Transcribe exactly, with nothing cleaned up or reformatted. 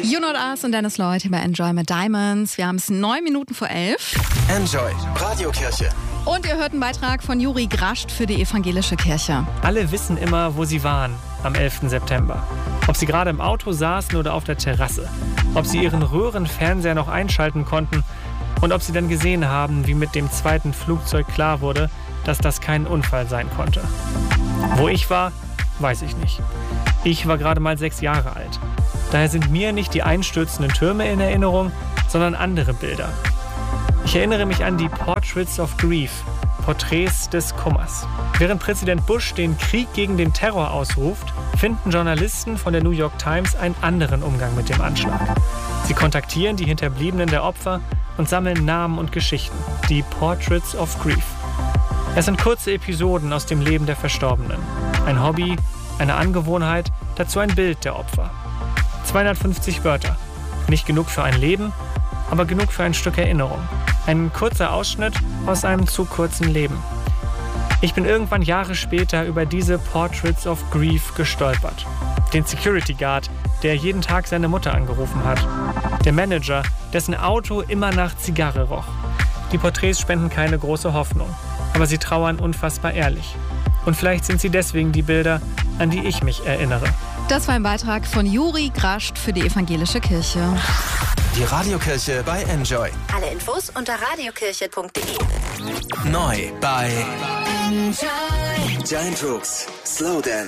You Not Us und Dennis Lloyd bei Enjoy mit Diamonds. Wir haben es neun Minuten vor elf. Enjoy, Radiokirche. Und ihr hört einen Beitrag von Juri Grascht für die evangelische Kirche. Alle wissen immer, wo sie waren am elften September. Ob sie gerade im Auto saßen oder auf der Terrasse. Ob sie ihren Röhrenfernseher noch einschalten konnten. Und ob sie dann gesehen haben, wie mit dem zweiten Flugzeug klar wurde, dass das kein Unfall sein konnte. Wo ich war, weiß ich nicht. Ich war gerade mal sechs Jahre alt. Daher sind mir nicht die einstürzenden Türme in Erinnerung, sondern andere Bilder. Ich erinnere mich an die Portraits of Grief, Porträts des Kummers. Während Präsident Bush den Krieg gegen den Terror ausruft, finden Journalisten von der New York Times einen anderen Umgang mit dem Anschlag. Sie kontaktieren die Hinterbliebenen der Opfer und sammeln Namen und Geschichten, die Portraits of Grief. Es sind kurze Episoden aus dem Leben der Verstorbenen. Ein Hobby, eine Angewohnheit, dazu ein Bild der Opfer. zweihundertfünfzig Wörter. Nicht genug für ein Leben, aber genug für ein Stück Erinnerung. Ein kurzer Ausschnitt aus einem zu kurzen Leben. Ich bin irgendwann Jahre später über diese Portraits of Grief gestolpert. Den Security Guard, der jeden Tag seine Mutter angerufen hat. Der Manager, dessen Auto immer nach Zigarre roch. Die Porträts spenden keine große Hoffnung, aber sie trauern unfassbar ehrlich. Und vielleicht sind sie deswegen die Bilder, an die ich mich erinnere. Das war ein Beitrag von Juri Grascht für die evangelische Kirche. Die Radiokirche bei Enjoy. Alle Infos unter radiokirche punkt de. Neu bei Enjoy. Giant Rooks, Slow Dance.